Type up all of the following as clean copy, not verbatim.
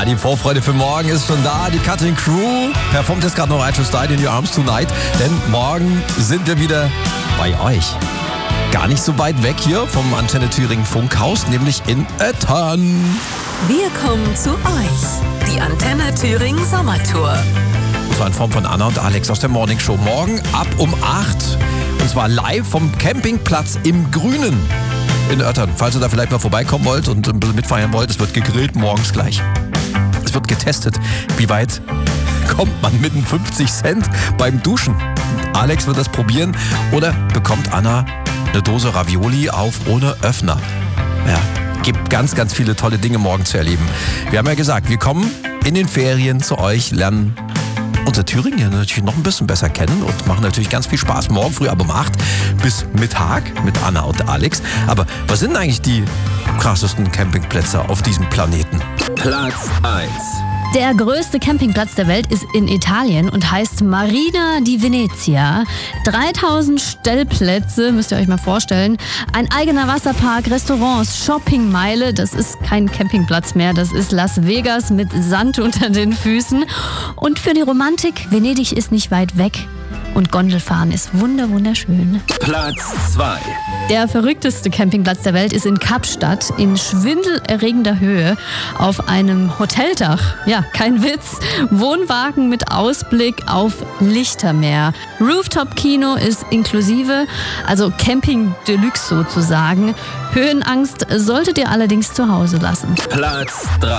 die Vorfreude für morgen ist schon da. Die Cutting Crew performt jetzt gerade noch I Just Died in Your Arms Tonight. Denn morgen sind wir wieder bei euch. Gar nicht so weit weg hier vom Antenne Thüringen Funkhaus, nämlich in Öttern. Wir kommen zu euch. Die Antenne Thüringen Sommertour. Und zwar in Form von Anna und Alex aus der Morning Show. Morgen ab um 8. Und zwar live vom Campingplatz im Grünen in Öttern. Falls ihr da vielleicht mal vorbeikommen wollt und ein bisschen mitfeiern wollt, es wird gegrillt morgens gleich. Es wird getestet, wie weit kommt man mit 50 Cent beim Duschen. Alex wird das probieren oder bekommt Anna eine Dose Ravioli auf ohne Öffner. Ja, gibt ganz, ganz viele tolle Dinge morgen zu erleben. Wir haben ja gesagt, wir kommen in den Ferien zu euch, lernen unser Thüringen hier natürlich noch ein bisschen besser kennen und machen natürlich ganz viel Spaß. Morgen früh ab um 8 bis Mittag mit Anna und Alex. Aber was sind eigentlich die krassesten Campingplätze auf diesem Planeten? Platz 1. Der größte Campingplatz der Welt ist in Italien und heißt Marina di Venezia. 3000 Stellplätze, müsst ihr euch mal vorstellen. Ein eigener Wasserpark, Restaurants, Shoppingmeile. Das ist kein Campingplatz mehr, das ist Las Vegas mit Sand unter den Füßen. Und für die Romantik, Venedig ist nicht weit weg. Und Gondelfahren ist wunderschön. Platz 2. Der verrückteste Campingplatz der Welt ist in Kapstadt, in schwindelerregender Höhe, auf einem Hoteldach. Ja, kein Witz. Wohnwagen mit Ausblick auf Lichtermeer. Rooftop-Kino ist inklusive, also Camping Deluxe sozusagen. Höhenangst solltet ihr allerdings zu Hause lassen. Platz 3.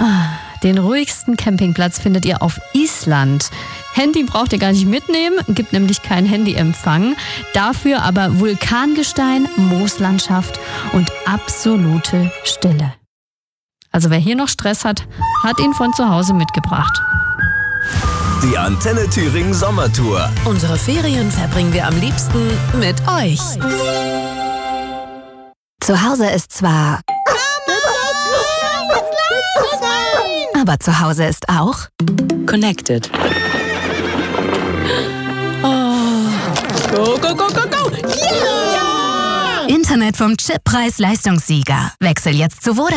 Den ruhigsten Campingplatz findet ihr auf Island. Handy braucht ihr gar nicht mitnehmen, gibt nämlich keinen Handyempfang. Dafür aber Vulkangestein, Mooslandschaft und absolute Stille. Also wer hier noch Stress hat, hat ihn von zu Hause mitgebracht. Die Antenne Thüringen Sommertour. Unsere Ferien verbringen wir am liebsten mit euch. Zu Hause ist zwar... Aber zu Hause ist auch... Connected. Go, go, go, go, go! Yeah! Internet vom Chippreis-Leistungssieger. Wechsel jetzt zu Vodafone.